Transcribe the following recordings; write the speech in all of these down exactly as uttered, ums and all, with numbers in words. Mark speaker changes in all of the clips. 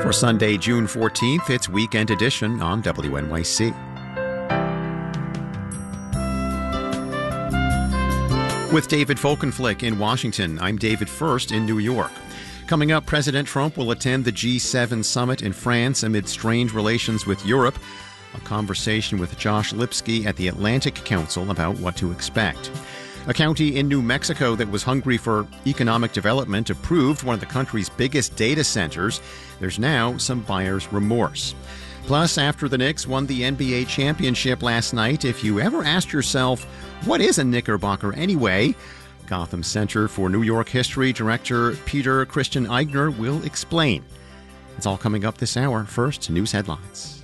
Speaker 1: For Sunday, June fourteenth, it's Weekend Edition on W N Y C. With David Folkenflik in Washington, I'm David First in New York. Coming up, President Trump will attend the G seven summit in France amid strained relations with Europe. A conversation with Josh Lipsky at the Atlantic Council about what to expect. A county in New Mexico that was hungry for economic development approved one of the country's biggest data centers. There's now some buyer's remorse. Plus, after the Knicks won the N B A championship last night, if you ever asked yourself, what is a Knickerbocker anyway? Gotham Center for New York History Director Peter Christian Eigner will explain. It's all coming up this hour. First, news headlines.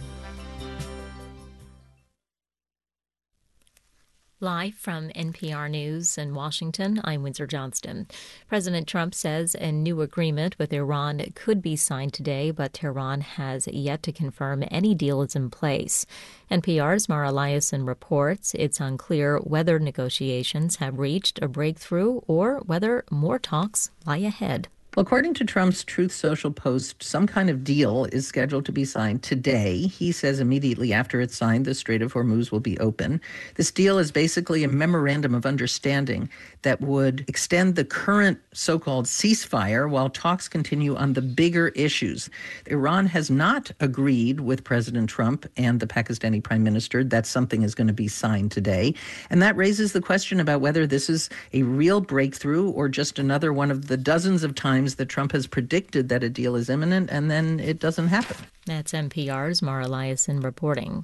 Speaker 2: Live from N P R News in Washington, I'm Windsor Johnston. President Trump says a new agreement with Iran could be signed today, but Tehran has yet to confirm any deal is in place. N P R's Mara Liasson reports it's unclear whether negotiations have reached a breakthrough or whether more talks lie ahead.
Speaker 3: Well, according to Trump's Truth Social post, some kind of deal is scheduled to be signed today. He says immediately after it's signed, the Strait of Hormuz will be open. This deal is basically a memorandum of understanding that would extend the current so-called ceasefire while talks continue on the bigger issues. Iran has not agreed with President Trump and the Pakistani Prime Minister that something is going to be signed today. And that raises the question about whether this is a real breakthrough or just another one of the dozens of times that Trump has predicted that a deal is imminent and then it doesn't happen.
Speaker 2: That's N P R's Mara Liasson reporting.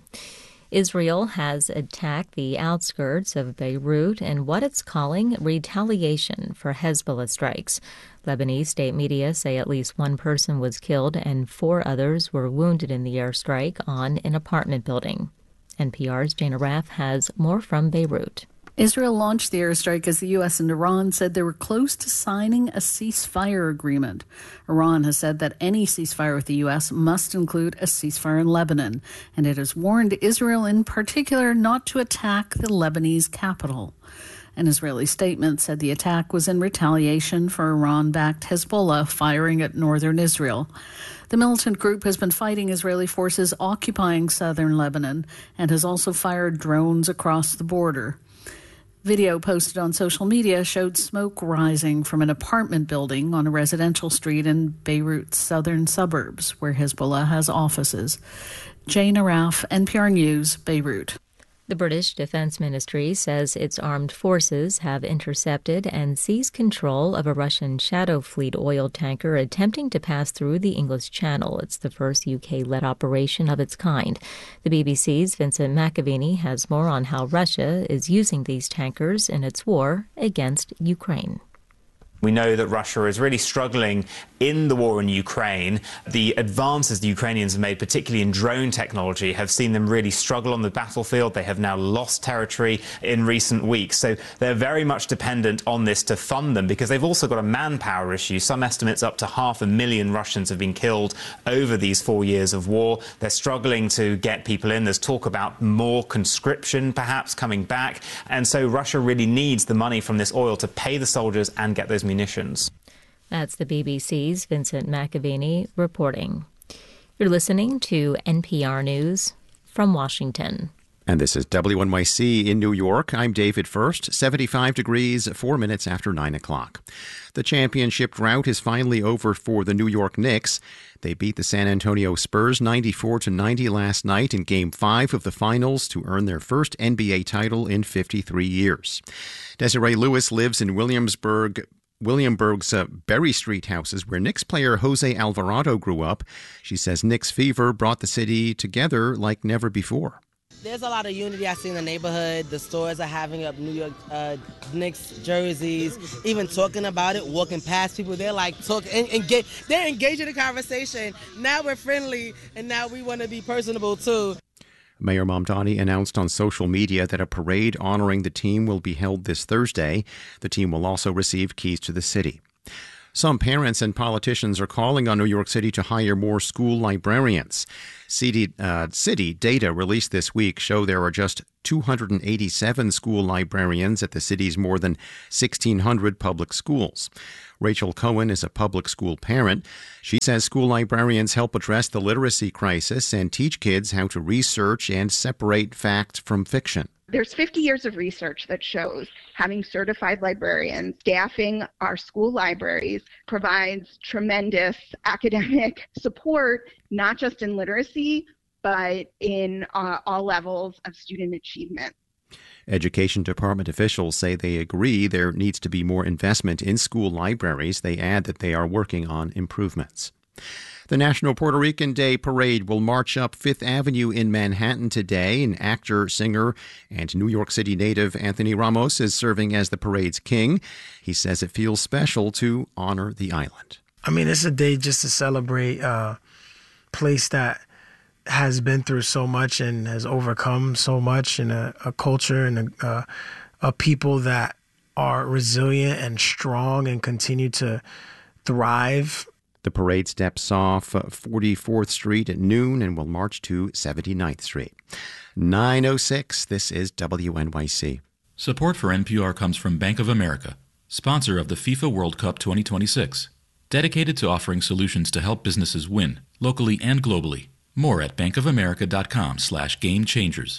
Speaker 2: Israel has attacked the outskirts of Beirut in what it's calling retaliation for Hezbollah strikes. Lebanese state media say at least one person was killed and four others were wounded in the airstrike on an apartment building. N P R's Jana Raff has more from Beirut.
Speaker 4: Israel launched the airstrike as the U S and Iran said they were close to signing a ceasefire agreement. Iran has said that any ceasefire with the U S must include a ceasefire in Lebanon, and it has warned Israel in particular not to attack the Lebanese capital. An Israeli statement said the attack was in retaliation for Iran-backed Hezbollah firing at northern Israel. The militant group has been fighting Israeli forces occupying southern Lebanon and has also fired drones across the border. Video posted on social media showed smoke rising from an apartment building on a residential street in Beirut's southern suburbs, where Hezbollah has offices. Jana Raff, N P R News, Beirut.
Speaker 2: The British Defense Ministry says its armed forces have intercepted and seized control of a Russian Shadow Fleet oil tanker attempting to pass through the English Channel. It's the first U K-led operation of its kind. The B B C's Vincent McAvaney has more on how Russia is using these tankers in its war against Ukraine.
Speaker 5: We know that Russia is really struggling in the war in Ukraine. The advances the Ukrainians have made, particularly in drone technology, have seen them really struggle on the battlefield. They have now lost territory in recent weeks. So they're very much dependent on this to fund them, because they've also got a manpower issue. Some estimates up to half a million Russians have been killed over these four years of war. They're struggling to get people in. There's talk about more conscription perhaps coming back. And so Russia really needs the money from this oil to pay the soldiers and get those munitions.
Speaker 2: That's the B B C's Vincent McAvaney reporting. You're listening to N P R News from Washington.
Speaker 1: And this is W N Y C in New York. I'm David First, seventy-five degrees, four minutes after nine o'clock. The championship drought is finally over for the New York Knicks. They beat the San Antonio Spurs ninety-four to ninety last night in Game five of the finals to earn their first N B A title in fifty-three years. Desiree Lewis lives in Williamsburg, Williamburg's uh, Berry Street houses, where Knicks player Jose Alvarado grew up. She says Knicks fever brought the city together like never before.
Speaker 6: There's a lot of unity I see in the neighborhood. The stores are having up New York uh, Knicks jerseys, even talking about it, walking past people. They're like talking, and, and get, they're engaged in the conversation. Now we're friendly, and now we want to be personable too.
Speaker 1: Mayor Mamdani announced on social media that a parade honoring the team will be held this Thursday. The team will also receive keys to the city. Some parents and politicians are calling on New York City to hire more school librarians. City, uh, city data released this week show there are just two hundred eighty-seven school librarians at the city's more than sixteen hundred public schools. Rachel Cohen is a public school parent. She says school librarians help address the literacy crisis and teach kids how to research and separate fact from fiction.
Speaker 7: There's fifty years of research that shows having certified librarians staffing our school libraries provides tremendous academic support, not just in literacy, but in uh, all levels of student achievement.
Speaker 1: Education department officials say they agree there needs to be more investment in school libraries. They add that they are working on improvements. The National Puerto Rican Day Parade will march up Fifth Avenue in Manhattan today. And actor, singer, and New York City native Anthony Ramos is serving as the parade's king. He says it feels special to honor the island.
Speaker 8: I mean, it's a day just to celebrate a place that has been through so much and has overcome so much, and a, a culture and a, a, a people that are resilient and strong and continue to thrive.
Speaker 1: The parade steps off forty-fourth Street at noon and will march to seventy-ninth Street. nine oh six, this is W N Y C.
Speaker 9: Support for N P R comes from Bank of America, sponsor of the FIFA World Cup twenty twenty-six. Dedicated to offering solutions to help businesses win, locally and globally. More at bankofamerica.com slash game changers.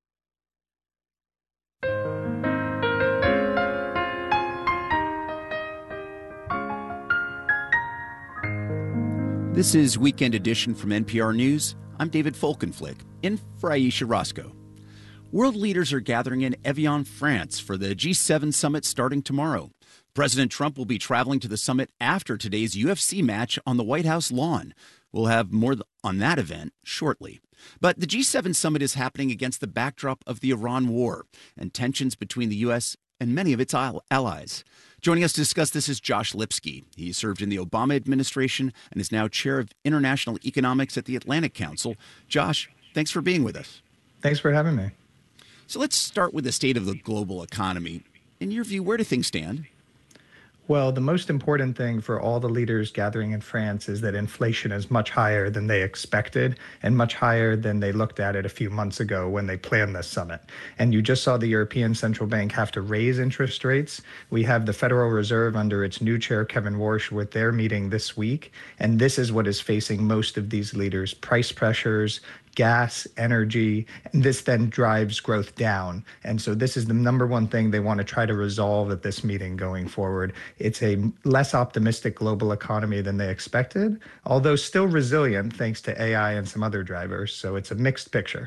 Speaker 10: This is Weekend Edition from N P R News. I'm David Folkenflik, in for Aisha Roscoe. World leaders are gathering in Evian, France for the G seven summit starting tomorrow. President Trump will be traveling to the summit after today's U F C match on the White House lawn. We'll have more on that event shortly. But the G seven summit is happening against the backdrop of the Iran war and tensions between the U S and many of its allies. Joining us to discuss this is Josh Lipsky. He served in the Obama administration and is now chair of international economics at the Atlantic Council. Josh, thanks for being with us.
Speaker 11: Thanks for having me.
Speaker 10: So let's start with the state of the global economy. In your view, where do things stand?
Speaker 11: Well, the most important thing for all the leaders gathering in France is that inflation is much higher than they expected and much higher than they looked at it a few months ago when they planned this summit. And you just saw the European Central Bank have to raise interest rates. We have the Federal Reserve under its new chair, Kevin Warsh, with their meeting this week. And this is what is facing most of these leaders: price pressures, gas, energy, and this then drives growth down. And so this is the number one thing they want to try to resolve at this meeting going forward. It's a less optimistic global economy than they expected, although still resilient thanks to A I and some other drivers. So it's a mixed picture.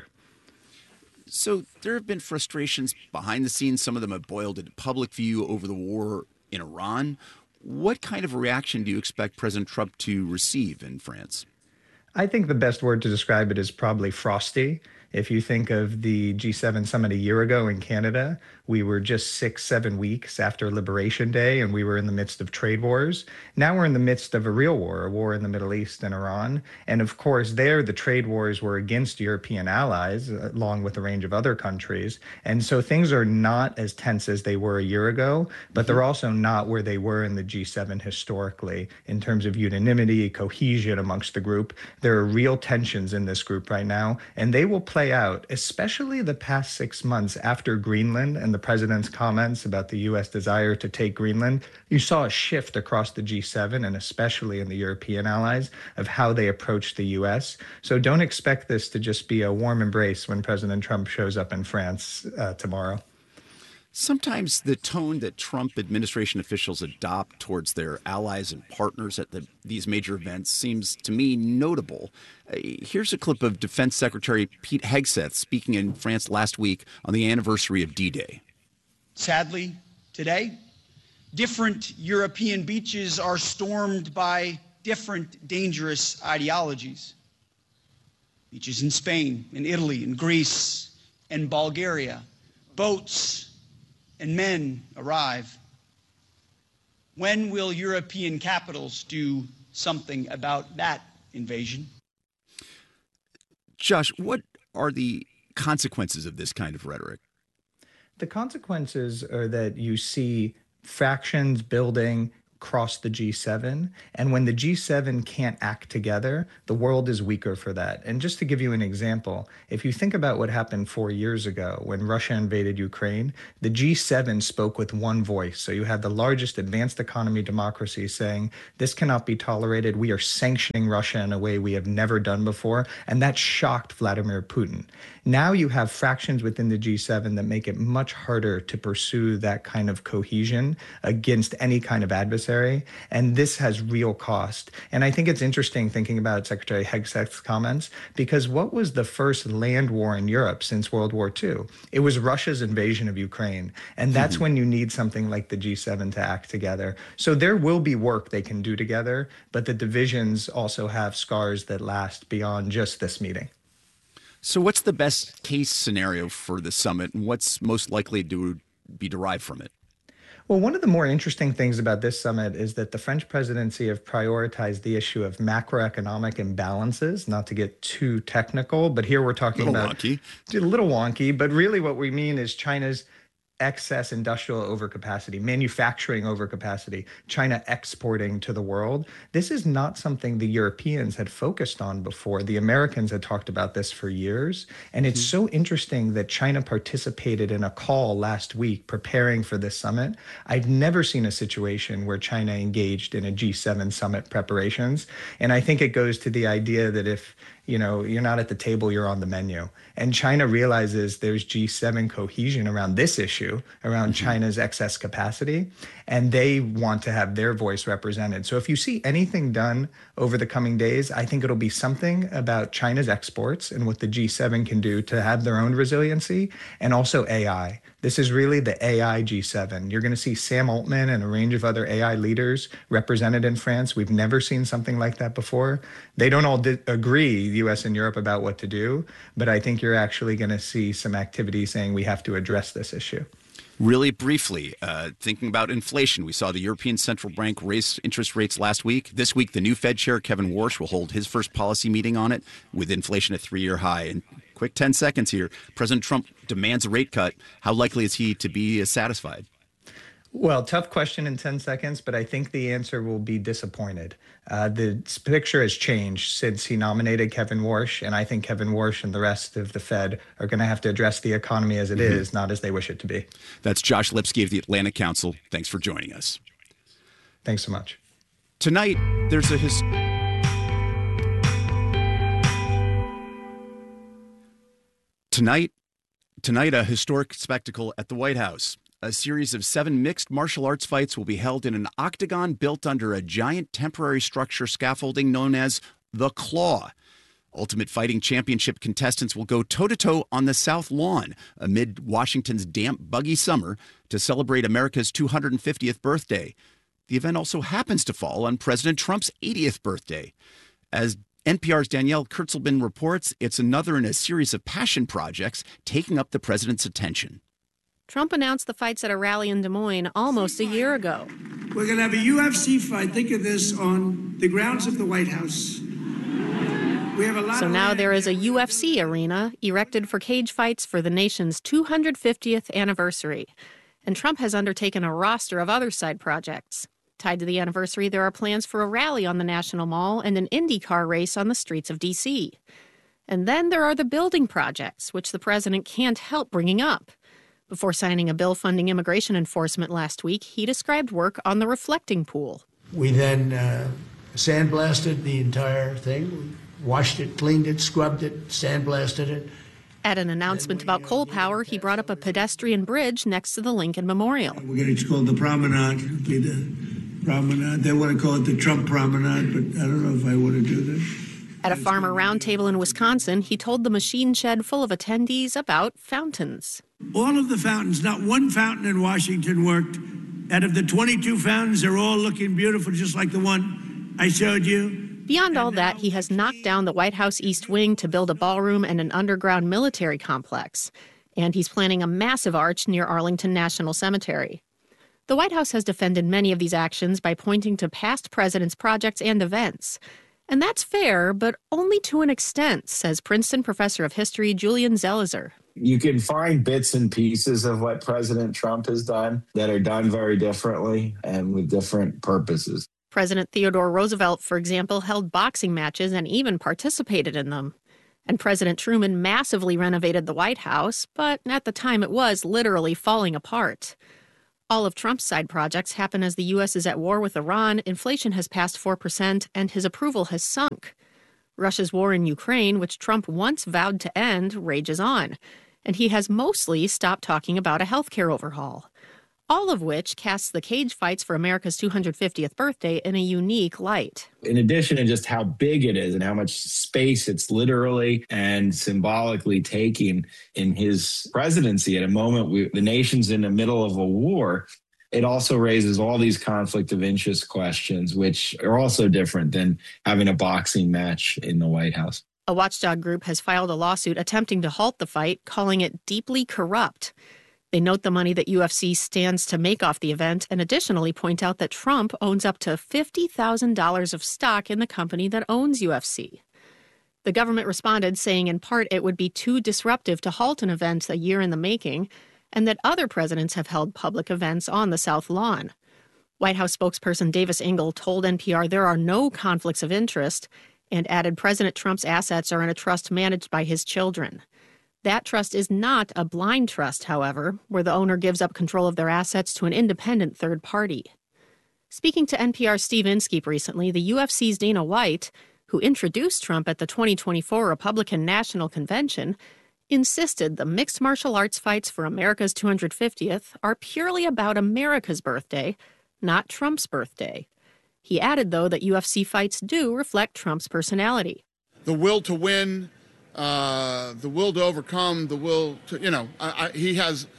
Speaker 10: So there have been frustrations behind the scenes. Some of them have boiled into public view over the war in Iran. What kind of reaction do you expect President Trump to receive in France?
Speaker 11: I think the best word to describe it is probably frosty. If you think of the G seven summit a year ago in Canada, we were just six, seven weeks after Liberation Day, and we were in the midst of trade wars. Now we're in the midst of a real war, a war in the Middle East and Iran. And of course, there the trade wars were against European allies, along with a range of other countries. And so things are not as tense as they were a year ago, but they're also not where they were in the G seven historically in terms of unanimity, cohesion amongst the group. There are real tensions in this group right now, and they will play out, especially the past six months after Greenland and the president's comments about the U S desire to take Greenland. You saw a shift across the G seven and especially in the European allies of how they approach the U S. So don't expect this to just be a warm embrace when President Trump shows up in France uh, tomorrow.
Speaker 10: Sometimes the tone that Trump administration officials adopt towards their allies and partners at the, these major events seems to me notable. Uh, here's a clip of Defense Secretary Pete Hegseth speaking in France last week on the anniversary of D-Day.
Speaker 12: Sadly, today, different European beaches are stormed by different dangerous ideologies. Beaches in Spain, in Italy, in Greece, and Bulgaria. Boats and men arrive. When will European capitals do something about that invasion?
Speaker 10: Josh, what are the consequences of this kind of rhetoric?
Speaker 11: The consequences are that you see factions building, cross the G seven. And when the G seven can't act together, the world is weaker for that. And just to give you an example, if you think about what happened four years ago when Russia invaded Ukraine, the G seven spoke with one voice. So you had the largest advanced economy democracy saying, this cannot be tolerated. We are sanctioning Russia in a way we have never done before. And that shocked Vladimir Putin. Now you have fractions within the G seven that make it much harder to pursue that kind of cohesion against any kind of adversary. And this has real cost. And I think it's interesting thinking about Secretary Hegseth's comments, because what was the first land war in Europe since World War Two? It was Russia's invasion of Ukraine. And that's mm-hmm. when you need something like the G seven to act together. So there will be work they can do together, but the divisions also have scars that last beyond just this meeting.
Speaker 10: So what's the best case scenario for the summit, and what's most likely to be derived from it?
Speaker 11: Well, one of the more interesting things about this summit is that the French presidency have prioritized the issue of macroeconomic imbalances, not to get too technical, but here we're talking
Speaker 10: a little
Speaker 11: about
Speaker 10: wonky.
Speaker 11: a little wonky, but really what we mean is China's excess industrial overcapacity, manufacturing overcapacity, China exporting to the world. This is not something the Europeans had focused on before. The Americans had talked about this for years. And it's mm-hmm. so interesting that China participated in a call last week preparing for this summit. I've never seen a situation where China engaged in a G seven summit preparations. And I think it goes to the idea that if you know, you're not at the table, you're on the menu. And China realizes there's G seven cohesion around this issue, around mm-hmm. China's excess capacity, and they want to have their voice represented. So if you see anything done over the coming days, I think it'll be something about China's exports and what the G seven can do to have their own resiliency, and also A I. This is really the A I G seven. You're going to see Sam Altman and a range of other A I leaders represented in France. We've never seen something like that before. They don't all di- agree, the U S and Europe, about what to do, but I think you're actually going to see some activity saying we have to address this issue.
Speaker 10: Really briefly, uh, thinking about inflation, we saw the European Central Bank raise interest rates last week. This week, the new Fed chair, Kevin Warsh, will hold his first policy meeting on it with inflation at three-year high. And quick ten seconds here, President Trump demands a rate cut. How likely is he to be satisfied?
Speaker 11: Well, tough question in ten seconds, but I think the answer will be disappointed. Uh, the picture has changed since he nominated Kevin Warsh, and I think Kevin Warsh and the rest of the Fed are going to have to address the economy as it mm-hmm. is, not as they wish it to be.
Speaker 10: That's Josh Lipsky of the Atlantic Council. Thanks for joining us.
Speaker 11: Thanks so much.
Speaker 10: Tonight, there's a his. Tonight, tonight, a historic spectacle at the White House. A series of seven mixed martial arts fights will be held in an octagon built under a giant temporary structure scaffolding known as the Claw. Ultimate Fighting Championship contestants will go toe-to-toe on the South Lawn amid Washington's damp, buggy summer to celebrate America's two hundred fiftieth birthday. The event also happens to fall on President Trump's eightieth birthday. As N P R's Danielle Kurtzleben reports, it's another in a series of passion projects taking up the president's attention.
Speaker 13: Trump announced the fights at a rally in Des Moines almost a year ago.
Speaker 14: We're going to have a U F C fight. Think of this on the grounds of the White House. We have a lot
Speaker 13: so
Speaker 14: of
Speaker 13: now
Speaker 14: land.
Speaker 13: there is a U F C arena erected for cage fights for the nation's two hundred fiftieth anniversary. And Trump has undertaken a roster of other side projects. Tied to the anniversary, there are plans for a rally on the National Mall and an IndyCar race on the streets of D C. And then there are the building projects, which the president can't help bringing up. Before signing a bill funding immigration enforcement last week, he described work on the reflecting pool.
Speaker 14: We then uh, sandblasted the entire thing, washed it, cleaned it, scrubbed it, sandblasted it.
Speaker 13: At an announcement about coal power, he brought up a pedestrian bridge next to the Lincoln Memorial.
Speaker 14: We're going to call it the Promenade. It'll be the Promenade. They want to call it the Trump Promenade, but I don't know if I want to do that.
Speaker 13: At a farmer roundtable in Wisconsin, he told the machine shed full of attendees about fountains.
Speaker 14: All of the fountains, not one fountain in Washington worked. Out of the twenty-two fountains, they're all looking beautiful, just like the one I showed you.
Speaker 13: Beyond all that, he has knocked down the White House East Wing to build a ballroom and an underground military complex. And he's planning a massive arch near Arlington National Cemetery. The White House has defended many of these actions by pointing to past presidents' projects and events. And that's fair, but only to an extent, says Princeton professor of history Julian Zelizer.
Speaker 15: You can find bits and pieces of what President Trump has done that are done very differently and with different purposes.
Speaker 13: President Theodore Roosevelt, for example, held boxing matches and even participated in them. And President Truman massively renovated the White House, but at the time it was literally falling apart. All of Trump's side projects happen as the U S is at war with Iran, inflation has passed four percent, and his approval has sunk. Russia's war in Ukraine, which Trump once vowed to end, rages on. And he has mostly stopped talking about a healthcare overhaul. All of which casts the cage fights for America's two hundred fiftieth birthday in a unique light.
Speaker 15: In addition to just how big it is and how much space it's literally and symbolically taking in his presidency at a moment we, the nation's in the middle of a war, it also raises all these conflict of interest questions, which are also different than having a boxing match in the White House.
Speaker 13: A watchdog group has filed a lawsuit attempting to halt the fight, calling it deeply corrupt. They note the money that U F C stands to make off the event and additionally point out that Trump owns up to fifty thousand dollars of stock in the company that owns U F C. The government responded, saying in part it would be too disruptive to halt an event a year in the making, and that other presidents have held public events on the South Lawn. White House spokesperson Davis Ingle told N P R there are no conflicts of interest and added President Trump's assets are in a trust managed by his children. That trust is not a blind trust, however, where the owner gives up control of their assets to an independent third party. Speaking to N P R's Steve Inskeep recently, the U F C's Dana White, who introduced Trump at the twenty twenty-four Republican National Convention, insisted the mixed martial arts fights for America's two hundred fiftieth are purely about America's birthday, not Trump's birthday. He added, though, that U F C fights do reflect Trump's personality.
Speaker 16: The will to win, uh, the will to overcome, the will to, you know, I, I, he has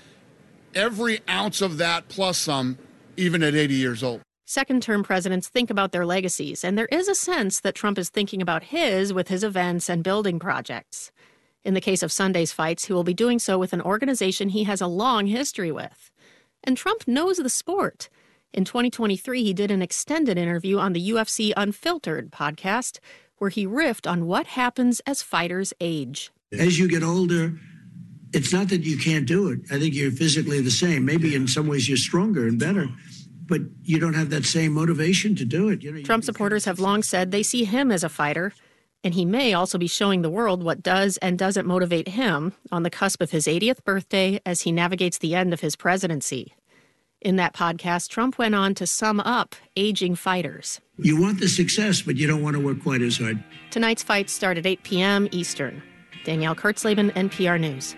Speaker 16: every ounce of that plus some, even at eighty years old.
Speaker 13: Second-term presidents think about their legacies, and there is a sense that Trump is thinking about his with his events and building projects. In the case of Sunday's fights, he will be doing so with an organization he has a long history with. And Trump knows the sport. In twenty twenty-three, he did an extended interview on the U F C Unfiltered podcast, where he riffed on what happens as fighters age.
Speaker 14: As you get older, it's not that you can't do it. I think you're physically the same. Maybe in some ways you're stronger and better, but you don't have that same motivation to do it. You know,
Speaker 13: Trump supporters have long said they see him as a fighter, and he may also be showing the world what does and doesn't motivate him on the cusp of his eightieth birthday as he navigates the end of his presidency. In that podcast, Trump went on to sum up aging fighters.
Speaker 14: You want the success, but you don't want to work quite as hard.
Speaker 13: Tonight's fights start at eight p.m. Eastern. Danielle Kurtzleben, N P R News.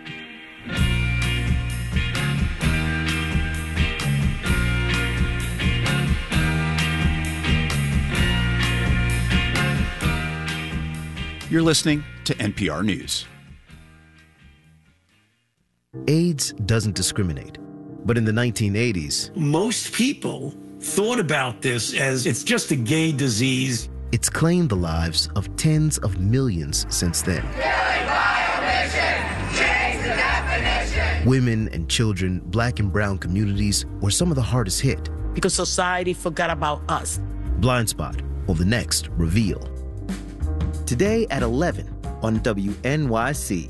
Speaker 10: You're listening to N P R News.
Speaker 17: AIDS doesn't discriminate. But in the nineteen eighties,
Speaker 14: most people thought about this as it's just a gay disease.
Speaker 17: It's claimed the lives of tens of millions since then. Women and children, black and brown communities were some of the hardest hit.
Speaker 18: Because society forgot about us.
Speaker 17: Blind Spot on the next Reveal. Today at eleven on W N Y C.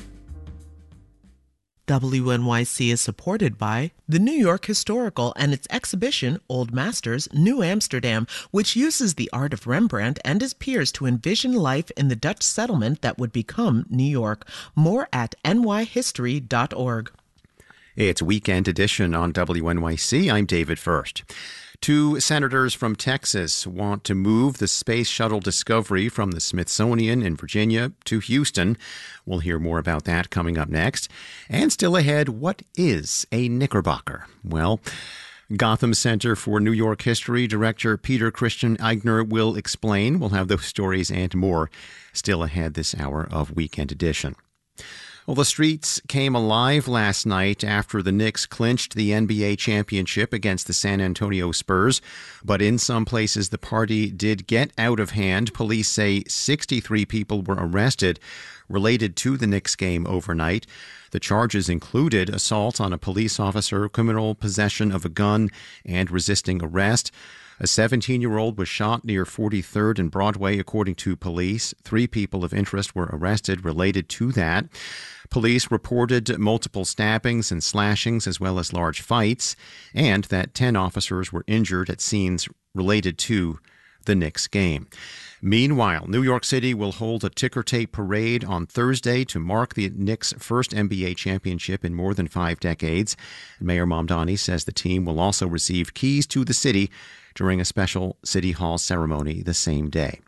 Speaker 19: W N Y C is supported by the New York Historical and its exhibition, Old Masters, New Amsterdam, which uses the art of Rembrandt and his peers to envision life in the Dutch settlement that would become New York. More at n y history dot org.
Speaker 1: It's Weekend Edition on W N Y C. I'm David First. Two senators from Texas want to move the Space Shuttle Discovery from the Smithsonian in Virginia to Houston. We'll hear more about that coming up next. And still ahead, what is a Knickerbocker? Well, Gotham Center for New York History Director Peter Christian Eigner will explain. We'll have those stories and more still ahead this hour of Weekend Edition. Well, the streets came alive last night after the Knicks clinched the N B A championship against the San Antonio Spurs. But in some places, the party did get out of hand. Police say sixty-three people were arrested related to the Knicks game overnight. The charges included assault on a police officer, criminal possession of a gun, and resisting arrest. A seventeen-year-old was shot near forty-third and Broadway, according to police. Three people of interest were arrested related to that. Police reported multiple stabbings and slashings as well as large fights, and that ten officers were injured at scenes related to the Knicks game. Meanwhile, New York City will hold a ticker tape parade on Thursday to mark the Knicks' first N B A championship in more than five decades. Mayor Mamdani says the team will also receive keys to the city during a special City Hall ceremony the same day.